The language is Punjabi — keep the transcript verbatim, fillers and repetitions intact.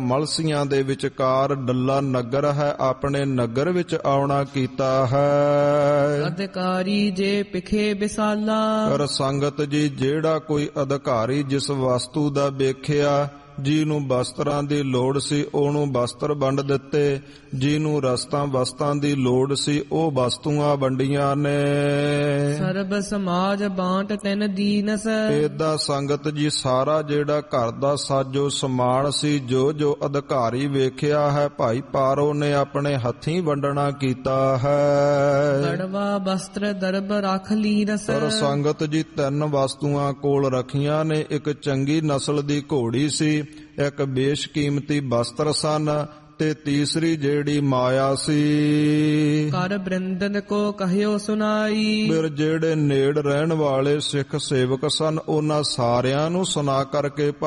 ਮਲਸੀਆਂ ਦੇ ਵਿਚਕਾਰ ਡੱਲਾ ਨਗਰ ਹੈ, ਆਪਣੇ ਨਗਰ ਵਿੱਚ ਆਉਣਾ ਕੀਤਾ ਹੈ। ਅਧਿਕਾਰੀ ਜੇ ਪਿਖੇ ਬਿਸਾਲਾ, ਪਰ ਸੰਗਤ ਜੀ ਜਿਹੜਾ ਕੋਈ ਅਧਿਕਾਰੀ ਜਿਸ ਵਸਤੂ ਦਾ ਵੇਖਿਆ, ਜਿਹਨੂੰ ਵਸਤਰਾਂ ਦੀ ਲੋੜ ਸੀ ਉਹਨੂੰ ਵਸਤਰ ਵੰਡ ਦਿੱਤੇ, ਜਿਹਨੂੰ ਰਸਤਾਂ ਵਸਤਾਂ ਦੀ ਲੋੜ ਸੀ ਉਹ ਵਸਤੂਆਂ ਵੰਡੀਆਂ ਨੇ। ਸਰਬ ਸਮਾਜ ਬਾਂਟ ਤਿਨ ਦੀਨਸ, ਏਦਾਂ ਸੰਗਤ ਜੀ ਸਾਰਾ ਜਿਹੜਾ ਘਰ ਦਾ ਸਾਜੋ ਸਮਾਨ ਸੀ, ਜੋ ਜੋ ਅਧਿਕਾਰੀ ਵੇਖਿਆ ਹੈ, ਭਾਈ ਪਾਰੋ ਨੇ ਆਪਣੇ ਹੱਥੀਂ ਵੰਡਣਾ ਕੀਤਾ ਹੈ। ਬੜਵਾ ਬਸਤਰ ਦਰਬ ਰੱਖ ਲੀਰਸ, ਪਰ ਸੰਗਤ ਜੀ ਤਿੰਨ ਵਸਤੂਆਂ ਕੋਲ ਰੱਖੀਆਂ ਨੇ। ਇੱਕ ਚੰਗੀ ਨਸਲ ਦੀ ਘੋੜੀ ਸੀ, ਇੱਕ ਬੇਸ਼ਕੀਮਤੀ ਬਸਤਰ ਸਨ, ਤੇ ਤੀਸਰੀ ਜਿਹੜੀ ਮਾਇਆ ਸੀ। ਕਰ ਬ੍ਰਿੰਦਨ ਕੋ ਕਹਿਓ ਸੁਨਾਈ, ਫਿਰ ਜਿਹੜੇ ਨੇੜ ਰਹਿਣ ਵਾਲੇ ਸਿੱਖ ਸੇਵਕ ਸਨ ਉਹਨਾਂ ਸਾਰਿਆਂ ਨੂੰ ਸੁਣਾ ਕਰਕੇ